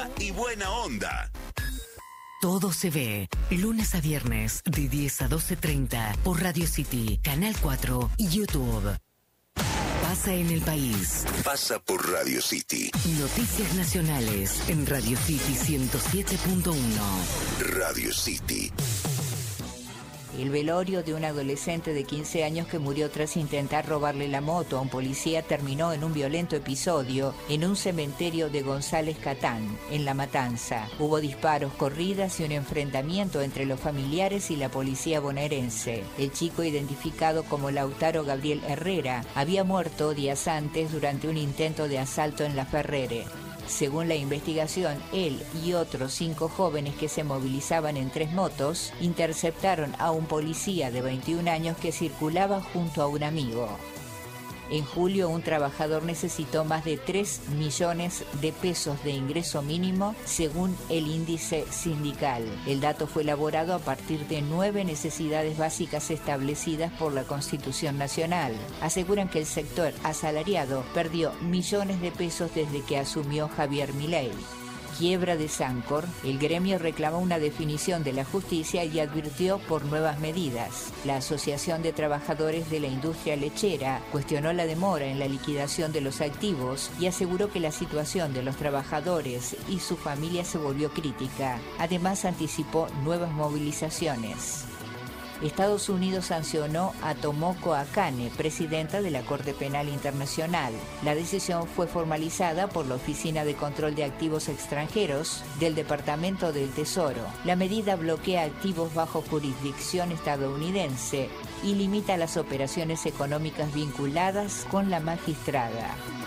calma y buena onda. Todo se ve, lunes a viernes, de 10 a 12:30, por Radio City, Canal 4 y YouTube. Pasa en el país. Pasa por Radio City. Noticias nacionales en Radio City 107.1. Radio City. El velorio de un adolescente de 15 años que murió tras intentar robarle la moto a un policía terminó en un violento episodio en un cementerio de González Catán, en La Matanza. Hubo disparos, corridas y un enfrentamiento entre los familiares y la policía bonaerense. El chico, identificado como Lautaro Gabriel Herrera, había muerto días antes durante un intento de asalto en La Ferrere. Según la investigación, él y otros 5 jóvenes que se movilizaban en 3 motos interceptaron a un policía de 21 años que circulaba junto a un amigo. En julio, un trabajador necesitó más de 3 millones de pesos de ingreso mínimo, según el índice sindical. El dato fue elaborado a partir de 9 necesidades básicas establecidas por la Constitución Nacional. Aseguran que el sector asalariado perdió millones de pesos desde que asumió Javier Milei. Quiebra de Sancor, el gremio reclamó una definición de la justicia y advirtió por nuevas medidas. La Asociación de Trabajadores de la Industria Lechera cuestionó la demora en la liquidación de los activos y aseguró que la situación de los trabajadores y su familia se volvió crítica. Además, anticipó nuevas movilizaciones. Estados Unidos sancionó a Tomoko Akane, presidenta de la Corte Penal Internacional. La decisión fue formalizada por la Oficina de Control de Activos Extranjeros del Departamento del Tesoro. La medida bloquea activos bajo jurisdicción estadounidense y limita las operaciones económicas vinculadas con la magistrada.